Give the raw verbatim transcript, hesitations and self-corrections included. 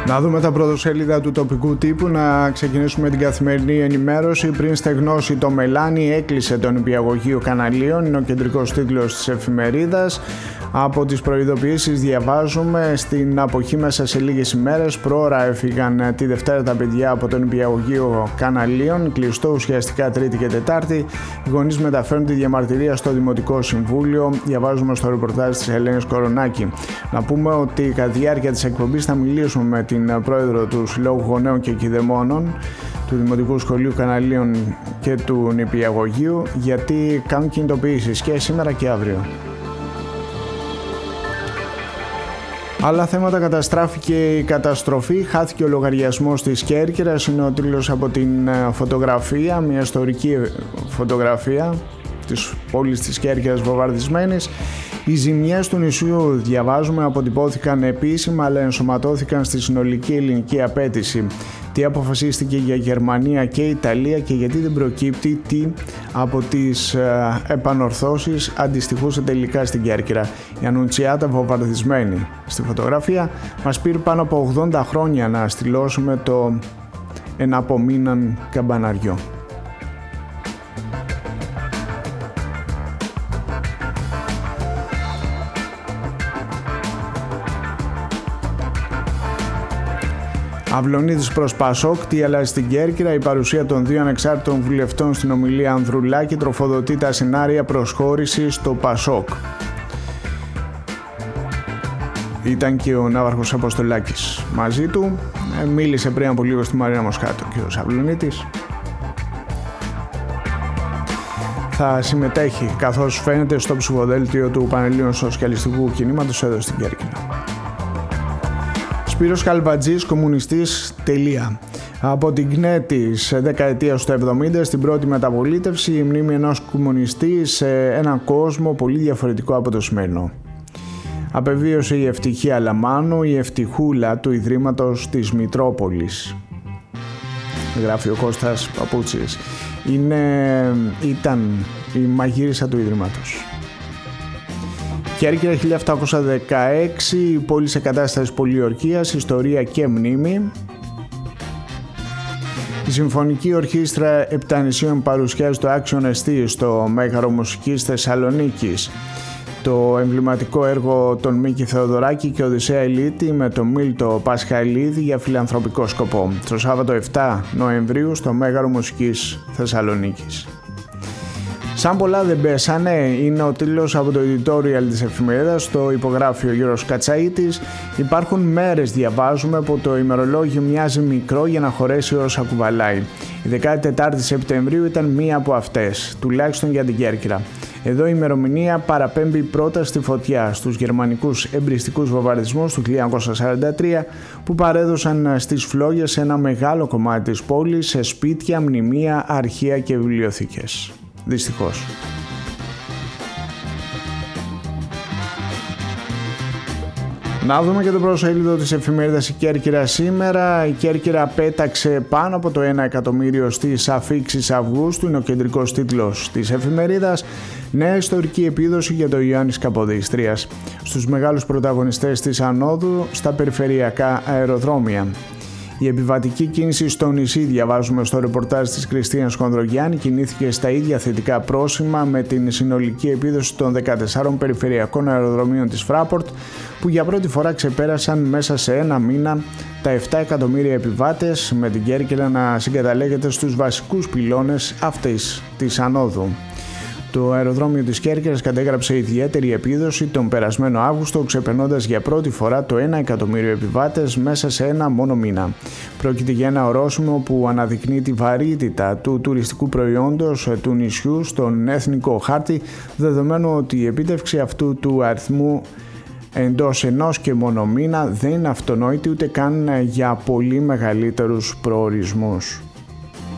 Να δούμε τα πρωτοσέλιδα του τοπικού τύπου, να ξεκινήσουμε την καθημερινή ενημέρωση. Πριν στεγνώσει το μελάνι, έκλεισε το νηπιαγωγείο Καναλίων, είναι ο κεντρικός τίτλος της εφημερίδας. Από τις προειδοποιήσεις διαβάζουμε: στην αποχή μέσα σε λίγες ημέρες, προώρα έφυγαν τη Δευτέρα τα παιδιά από το νηπιαγωγείο Καναλίων, κλειστό ουσιαστικά Τρίτη και Τετάρτη. Οι γονείς μεταφέρουν τη διαμαρτυρία στο Δημοτικό Συμβούλιο, διαβάζουμε στο ρεπορτάζ της Ελένης Κορονάκη. Να πούμε ότι κατά τη διάρκεια της εκπομπής θα μιλήσουμε με την πρόεδρο του Συλλόγου Γονέων και Κηδεμόνων του Δημοτικού Σχολείου Καναλίων και του νηπιαγωγείου, γιατί κάνουν κινητοποιήσεις και σήμερα και αύριο. Άλλα θέματα: καταστράφηκε η καταστροφή, χάθηκε ο λογαριασμός της Κέρκυρας, είναι ο τίτλος από την φωτογραφία, μια ιστορική φωτογραφία της πόλης της Κέρκυρας βομβαρδισμένης. Οι ζημιές του νησιού, διαβάζουμε, αποτυπώθηκαν επίσημα αλλά ενσωματώθηκαν στη συνολική ελληνική απέτηση. Τι αποφασίστηκε για Γερμανία και Ιταλία και γιατί δεν προκύπτει τι από τις ε, επανορθώσεις αντιστοιχούσε τελικά στην Κέρκυρα. Η Αννουντσιάτα βομβαρδισμένη. Στη φωτογραφία μας πήρε πάνω από ογδόντα χρόνια να στυλώσουμε το εναπομείναν καμπαναριό. Αυλωνίδης προς Πασόκ, τι αλλάζει στην Κέρκυρα, η παρουσία των δύο ανεξάρτητων βουλευτών στην ομιλία Ανδρουλάκη τροφοδοτεί τα σενάρια προσχώρησης στο Πασόκ. Ήταν και ο Ναύαρχος Αποστολάκης μαζί του, ε, μίλησε πριν από λίγο στη Μαρίνα Μοσχάτο και ο Αυλωνίτης. Θα συμμετέχει, καθώς φαίνεται, στο ψηφοδέλτιο του Πανελλήνιου Σοσιαλιστικού Κινήματος εδώ στην Κέρκυρα. Σπύρος Καλβατζής, κομμουνιστής, τελεία. Από την ΚΝΕ της δεκαετίας του εβδομήντα στην πρώτη μεταπολίτευση, η μνήμη ενός κομμουνιστή σε έναν κόσμο πολύ διαφορετικό από το σημερινό. Απεβίωσε η Ευτυχία Λαμάνο, η Ευτυχούλα του Ιδρύματος της Μητρόπολης. Γράφει ο Κώστας Παπούτσης. Είναι, ήταν η μαγείρισα του Ιδρύματος. Κέρκυρα χίλια επτακόσια δεκαέξι, η πόλη σε κατάσταση πολιορκίας, ιστορία και μνήμη. Η Συμφωνική Ορχήστρα Επτανησίων παρουσιάζει το Action Εστί στο Μέγαρο Μουσικής Θεσσαλονίκης. Το εμβληματικό έργο των Μίκη Θεοδωράκη και Οδυσσέα Ηλίτη με τον Μίλτο Πασχαλίδη για φιλανθρωπικό σκοπό. Το Σάββατο επτά Νοεμβρίου στο Μέγαρο Μουσικής Θεσσαλονίκης. Σαν πολλά δεν πέσανε, είναι ο τίτλος από το editorial της εφημερίδας, το υπογράφει ο Γιώργος Κατσαΐτης. Υπάρχουν μέρες, διαβάζουμε, που το ημερολόγιο μοιάζει μικρό για να χωρέσει όσα κουβαλάει. Η δεκατετάρτη Σεπτεμβρίου ήταν μία από αυτές, τουλάχιστον για την Κέρκυρα. Εδώ η ημερομηνία παραπέμπει πρώτα στη φωτιά, στους γερμανικούς εμπριστικούς βομβαρδισμούς του χίλια εννιακόσια σαράντα τρία που παρέδωσαν στις φλόγες ένα μεγάλο κομμάτι της πόλης σε σπίτια, μνημεία, αρχεία και βιβλιοθήκες. Δυστυχώς. Να δούμε και το πρωτοσέλιδο της εφημερίδας Η Κέρκυρα σήμερα. Η Κέρκυρα πέταξε πάνω από το ένα εκατομμύριο στις αφίξεις Αυγούστου, είναι ο κεντρικός τίτλος της εφημερίδας. Νέα ιστορική επίδοση για το Ιωάννης Καποδίστριας. Στους μεγάλους πρωταγωνιστές της ανόδου στα περιφερειακά αεροδρόμια. Η επιβατική κίνηση στο νησί, διαβάζουμε στο ρεπορτάζ της Κριστίνας Χονδρογιάννη, κινήθηκε στα ίδια θετικά πρόσημα με την συνολική επίδοση των δεκατεσσάρων περιφερειακών αεροδρομίων της Fraport, που για πρώτη φορά ξεπέρασαν μέσα σε ένα μήνα τα επτά εκατομμύρια επιβάτες, με την Κέρκυρα να συγκαταλέγεται στους βασικούς πυλώνες αυτής της ανόδου. Το αεροδρόμιο της Κέρκυρας κατέγραψε ιδιαίτερη επίδοση τον περασμένο Αύγουστο, ξεπερνώντας για πρώτη φορά το ένα εκατομμύριο επιβάτες μέσα σε ένα μόνο μήνα. Πρόκειται για ένα ορόσημο που αναδεικνύει τη βαρύτητα του τουριστικού προϊόντος του νησιού στον εθνικό χάρτη, δεδομένου ότι η επίτευξη αυτού του αριθμού εντός ενός και μόνο μήνα δεν είναι αυτονόητη ούτε καν για πολύ μεγαλύτερους προορισμούς.